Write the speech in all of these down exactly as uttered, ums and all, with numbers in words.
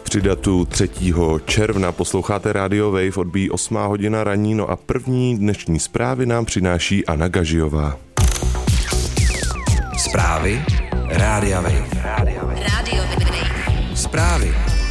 Při datu třetího června posloucháte Radio Wave, odbíjí osmá hodina ranní, no a první dnešní zprávy nám přináší Anna Gažijová. Zprávy Rádia Wave. Radio Wave. Zprávy.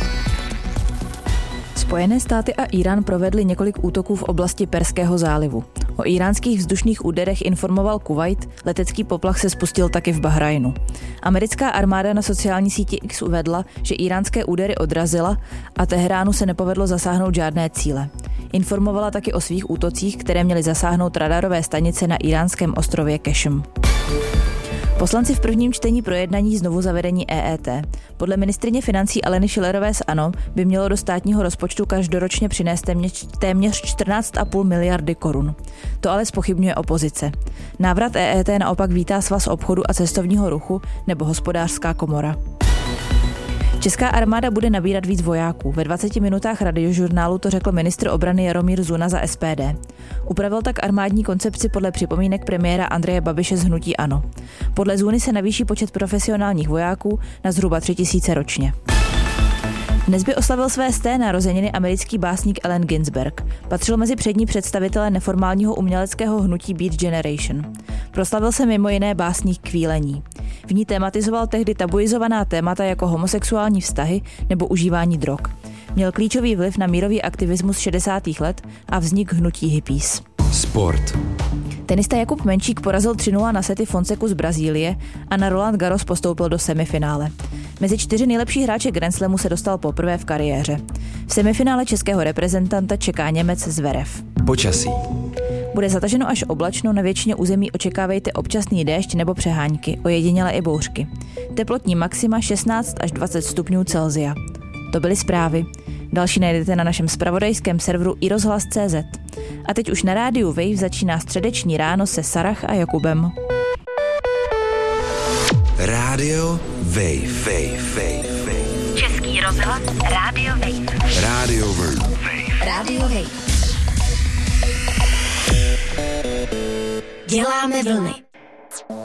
Spojené státy a Irán provedli několik útoků v oblasti Perského zálivu. O íránských vzdušných úderech informoval Kuvajt, letecký poplach se spustil taky v Bahrajnu. Americká armáda na sociální síti X uvedla, že íránské údery odrazila a Teheránu se nepovedlo zasáhnout žádné cíle. Informovala taky o svých útocích, které měly zasáhnout radarové stanice na iránském ostrově Kešm. Poslanci v prvním čtení projednaní znovu zavedení E E T. Podle ministryně financí Aleny Schillerové z ANO by mělo do státního rozpočtu každoročně přinést téměř, téměř čtrnáct celá pět miliardy korun. To ale zpochybňuje opozice. Návrat E E T naopak vítá Svaz obchodu a cestovního ruchu nebo Hospodářská komora. Česká armáda bude nabírat víc vojáků. Ve dvaceti minutách radiožurnálu to řekl ministr obrany Jaromír Zuna za S P D. Upravil tak armádní koncepci podle připomínek premiéra Andreje Babiše z hnutí ANO. Podle Zuny se navýší počet profesionálních vojáků na zhruba tři tisíce ročně. Dnes by oslavil své sté narozeniny americký básník Allen Ginsberg. Patřil mezi přední představitele neformálního uměleckého hnutí Beat Generation. Proslavil se mimo jiné básník Kvílení. V ní tematizoval tehdy tabuizovaná témata jako homosexuální vztahy nebo užívání drog. Měl klíčový vliv na mírový aktivismus šedesátých let a vznik hnutí hippies. Sport. Tenista Jakub Menčík porazil tři nula na sety Fonseku z Brazílie a na Roland Garros postoupil do semifinále. Mezi čtyři nejlepší hráče Grand Slamu se dostal poprvé v kariéře. V semifinále českého reprezentanta čeká Němec Zverev. Počasí. Bude zataženo až oblačno, na většině území očekávejte občasný déšť nebo přehánky, ojediněle i bouřky. Teplotní maxima šestnáct až dvacet stupňů Celsia. To byly zprávy. Další najdete na našem zpravodajském serveru i rozhlas tečka cé zet. A teď už na rádiu Wave začíná středeční ráno se Sarah a Jakubem. Radio Wave. Wave. Wave. Wave. Český rozhlas Radio Wave. Radio Wave. Radio Wave. Děláme vlny.